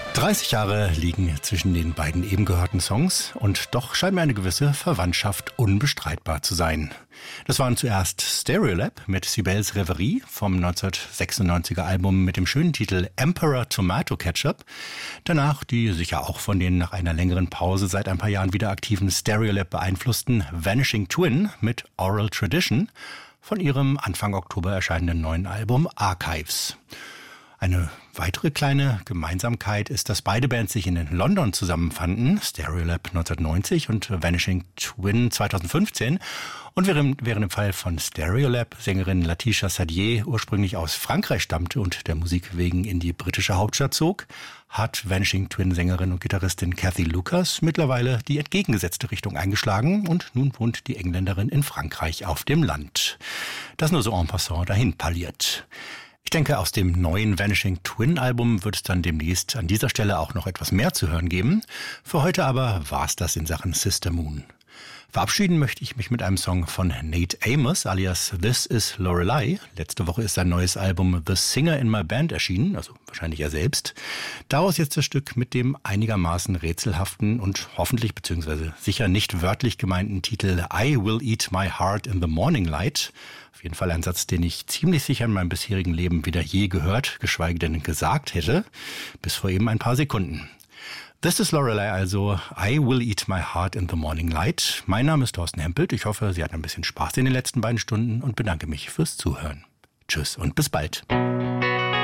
30 Jahre liegen zwischen den beiden eben gehörten Songs und doch scheint mir eine gewisse Verwandtschaft unbestreitbar zu sein. Das waren zuerst Stereolab mit Cybèle's Reverie vom 1996er Album mit dem schönen Titel Emperor Tomato Ketchup. Danach die sicher auch von den nach einer längeren Pause seit ein paar Jahren wieder aktiven Stereolab beeinflussten Vanishing Twin mit Oral Tradition von ihrem Anfang Oktober erscheinenden neuen Album Archives. Eine weitere kleine Gemeinsamkeit ist, dass beide Bands sich in London zusammenfanden, Stereolab 1990 und Vanishing Twin 2015. Und während im Fall von Stereolab Sängerin Latisha Sadier ursprünglich aus Frankreich stammte und der Musik wegen in die britische Hauptstadt zog, hat Vanishing Twin Sängerin und Gitarristin Cathy Lucas mittlerweile die entgegengesetzte Richtung eingeschlagen und nun wohnt die Engländerin in Frankreich auf dem Land. Das nur so en passant dahin parliert. Ich denke, aus dem neuen Vanishing Twin Album wird es dann demnächst an dieser Stelle auch noch etwas mehr zu hören geben. Für heute aber war's das in Sachen Sister Moon. Verabschieden möchte ich mich mit einem Song von Nate Amos alias This Is Lorelei. Letzte Woche ist sein neues Album The Singer in My Band erschienen, also wahrscheinlich er selbst. Daraus jetzt das Stück mit dem einigermaßen rätselhaften und hoffentlich bzw. sicher nicht wörtlich gemeinten Titel I Will Eat My Heart in the Morning Light. Auf jeden Fall ein Satz, den ich ziemlich sicher in meinem bisherigen Leben weder je gehört, geschweige denn gesagt hätte, bis vor eben ein paar Sekunden. This is Lorelei, also I Will Eat My Heart in the Morning Light. Mein Name ist Thorsten Hempelt. Ich hoffe, Sie hatten ein bisschen Spaß in den letzten beiden Stunden und bedanke mich fürs Zuhören. Tschüss und bis bald.